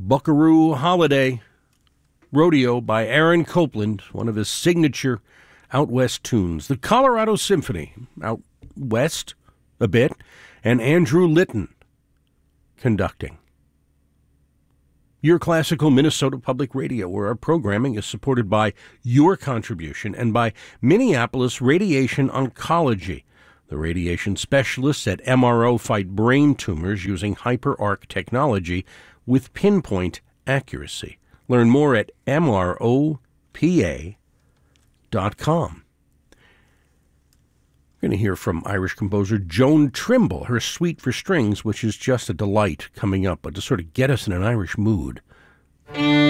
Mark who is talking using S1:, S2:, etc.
S1: Buckaroo Holiday Rodeo by Aaron Copland, one of his signature Out West tunes. The Colorado Symphony, out west a bit, and Andrew Litton conducting. Your Classical Minnesota Public Radio, where our programming is supported by your contribution and by Minneapolis Radiation Oncology. The radiation specialists at MRO fight brain tumors using HyperArc technology with pinpoint accuracy. Learn more at MROPA.com. We're going to hear from Irish composer Joan Trimble, her Suite for Strings, which is just a delight coming up, but to sort of get us in an Irish mood.